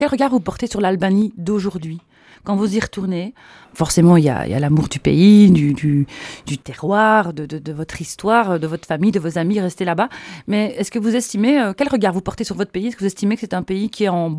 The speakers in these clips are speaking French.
Quel regard vous portez sur l'Albanie d'aujourd'hui ? Quand vous y retournez, forcément, il y a l'amour du pays, du terroir, de votre histoire, de votre famille, de vos amis restés là-bas. Mais est-ce que vous estimez, quel regard vous portez sur votre pays ? Est-ce que vous estimez que c'est un pays qui est en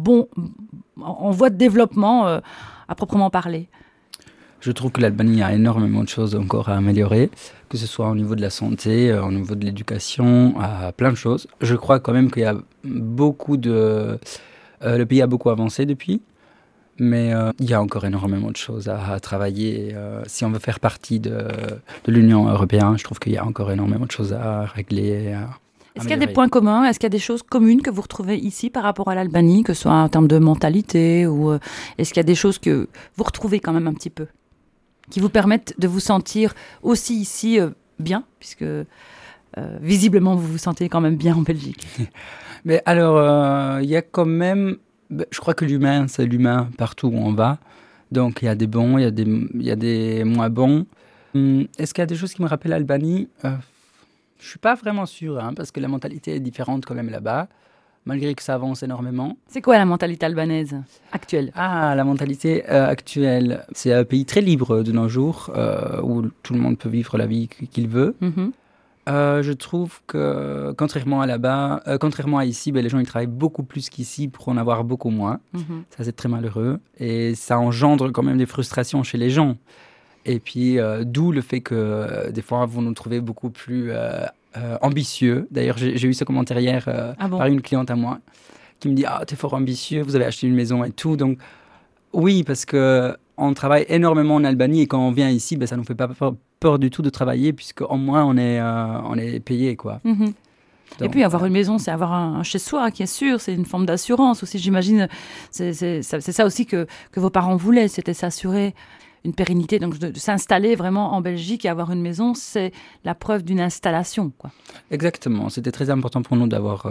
voie de développement à proprement parler ? Je trouve que l'Albanie a énormément de choses encore à améliorer, que ce soit au niveau de la santé, au niveau de l'éducation, à plein de choses. Je crois quand même qu'il y a beaucoup de... le pays a beaucoup avancé depuis. Mais il y a encore énormément de choses à travailler. Si on veut faire partie de l'Union européenne, je trouve qu'il y a encore énormément de choses à régler. Est-ce qu'il y a des points communs ? Est-ce qu'il y a des choses communes que vous retrouvez ici par rapport à l'Albanie, que ce soit en termes de mentalité ou est-ce qu'il y a des choses que vous retrouvez quand même un petit peu, qui vous permettent de vous sentir aussi ici bien, puisque visiblement vous vous sentez quand même bien en Belgique. Mais alors, il y a quand même... Je crois que l'humain, c'est l'humain partout où on va. Donc, il y a des bons, il y a des moins bons. Est-ce qu'il y a des choses qui me rappellent l'Albanie ? Je ne suis pas vraiment sûr, parce que la mentalité est différente quand même là-bas, malgré que ça avance énormément. C'est quoi la mentalité albanaise actuelle ? La mentalité actuelle, c'est un pays très libre de nos jours, où tout le monde peut vivre la vie qu'il veut. Mm-hmm. Je trouve que, contrairement à ici, les gens ils travaillent beaucoup plus qu'ici pour en avoir beaucoup moins. Mm-hmm. Ça, c'est très malheureux. Et ça engendre quand même des frustrations chez les gens. Et puis, d'où le fait que, des fois, vous nous trouvez beaucoup plus ambitieux. D'ailleurs, j'ai eu ce commentaire hier par une cliente à moi qui me dit « Ah, t'es fort ambitieux, vous avez acheté une maison et tout. » Donc, oui, parce qu'on travaille énormément en Albanie et quand on vient ici, ça ne nous fait pas peur du tout de travailler puisqu'au moins on est payé, quoi. Mm-hmm. Donc, et puis avoir une maison, c'est avoir un chez-soi qui est sûr, c'est une forme d'assurance aussi, j'imagine. C'est ça aussi que vos parents voulaient, c'était s'assurer une pérennité, donc de s'installer vraiment en Belgique et avoir une maison, c'est la preuve d'une installation, quoi. Exactement, c'était très important pour nous d'avoir...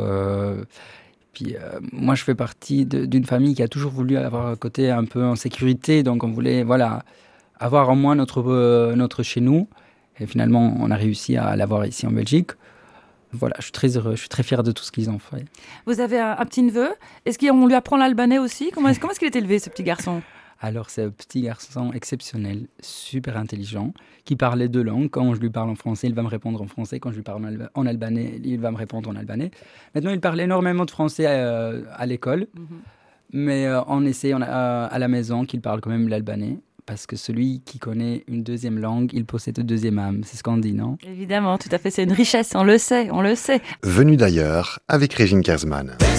Puis moi, je fais partie d'une famille qui a toujours voulu avoir un côté un peu en sécurité, donc on voulait avoir au moins notre chez nous. Et finalement, on a réussi à l'avoir ici en Belgique. Voilà, je suis très heureux, je suis très fier de tout ce qu'ils ont fait. Vous avez un petit-neveu. Est-ce qu'on lui apprend l'albanais aussi ? Comment est-ce qu'il est élevé, ce petit garçon ? Alors, c'est un petit garçon exceptionnel, super intelligent, qui parle les deux langues. Quand je lui parle en français, il va me répondre en français. Quand je lui parle en albanais, il va me répondre en albanais. Maintenant, il parle énormément de français à l'école. Mm-hmm. Mais on essaie à la maison qu'il parle quand même l'albanais. Parce que celui qui connaît une deuxième langue, il possède une deuxième âme. C'est ce qu'on dit, non ? Évidemment, tout à fait. C'est une richesse, on le sait. Venu d'ailleurs, avec Régine Kersman.